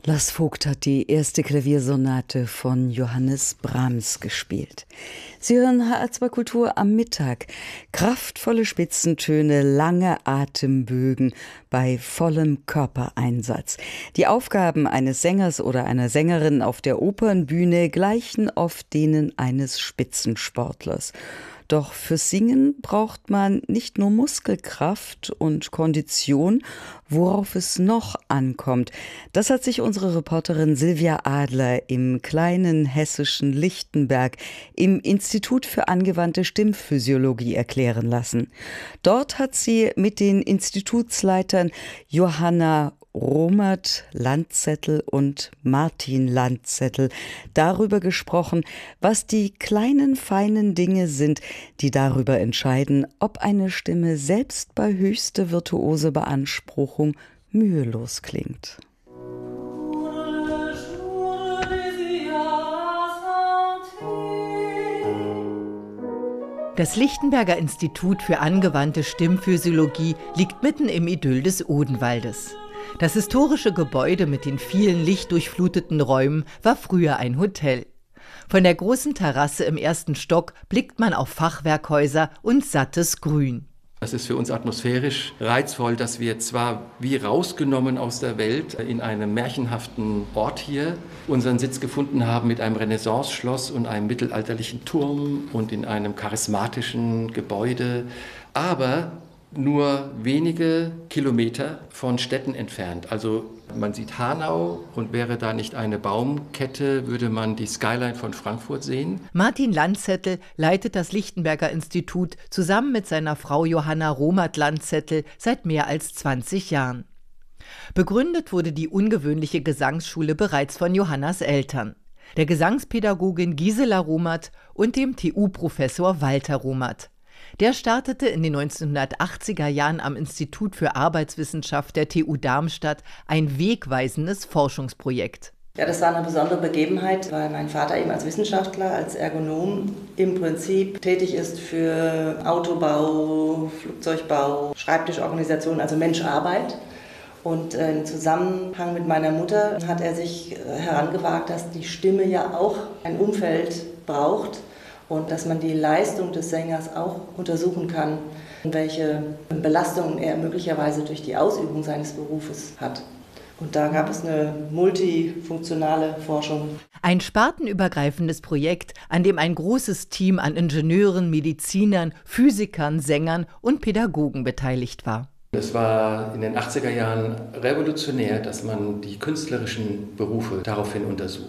Lars Vogt hat die erste Klaviersonate von Johannes Brahms gespielt. Sie hören HR2 Kultur am Mittag. Kraftvolle Spitzentöne, lange Atembögen bei vollem Körpereinsatz. Die Aufgaben eines Sängers oder einer Sängerin auf der Opernbühne gleichen oft denen eines Spitzensportlers. Doch fürs Singen braucht man nicht nur Muskelkraft und Kondition, worauf es noch ankommt. Das hat sich unsere Reporterin Silvia Adler im kleinen hessischen Lichtenberg im Institut für angewandte Stimmphysiologie erklären lassen. Dort hat sie mit den Institutsleitern Johanna Romert-Landzettel und Martin Landzettel darüber gesprochen, was die kleinen, feinen Dinge sind, die darüber entscheiden, ob eine Stimme selbst bei höchster virtuose Beanspruchung mühelos klingt. Das Lichtenberger Institut für angewandte Stimmphysiologie liegt mitten im Idyll des Odenwaldes. Das historische Gebäude mit den vielen lichtdurchfluteten Räumen war früher ein Hotel. Von der großen Terrasse im ersten Stock blickt man auf Fachwerkhäuser und sattes Grün. Das ist für uns atmosphärisch reizvoll, dass wir zwar wie rausgenommen aus der Welt in einem märchenhaften Ort hier unseren Sitz gefunden haben mit einem Renaissance-Schloss und einem mittelalterlichen Turm und in einem charismatischen Gebäude, aber nur wenige Kilometer von Städten entfernt. Also man sieht Hanau und wäre da nicht eine Baumkette, würde man die Skyline von Frankfurt sehen. Martin Landzettel leitet das Lichtenberger Institut zusammen mit seiner Frau Johanna Romert-Landzettel seit mehr als 20 Jahren. Begründet wurde die ungewöhnliche Gesangsschule bereits von Johannas Eltern, der Gesangspädagogin Gisela Romert und dem TU-Professor Walter Romert. Der startete in den 1980er Jahren am Institut für Arbeitswissenschaft der TU Darmstadt ein wegweisendes Forschungsprojekt. Ja, das war eine besondere Begebenheit, weil mein Vater eben als Wissenschaftler, als Ergonom im Prinzip tätig ist für Autobau, Flugzeugbau, Schreibtischorganisation, also Mensch-Arbeit. Und im Zusammenhang mit meiner Mutter hat er sich herangewagt, dass die Stimme ja auch ein Umfeld braucht. Und dass man die Leistung des Sängers auch untersuchen kann, welche Belastungen er möglicherweise durch die Ausübung seines Berufes hat. Und da gab es eine multifunktionale Forschung. Ein spartenübergreifendes Projekt, an dem ein großes Team an Ingenieuren, Medizinern, Physikern, Sängern und Pädagogen beteiligt war. Es war in den 80er Jahren revolutionär, dass man die künstlerischen Berufe daraufhin untersucht.